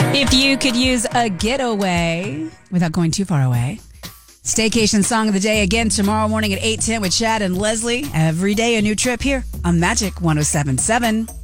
If you could use a getaway without going too far away. Staycation song of the day again tomorrow morning at 8:10 with Chad and Leslie. Every day a new trip here on Magic 107.7.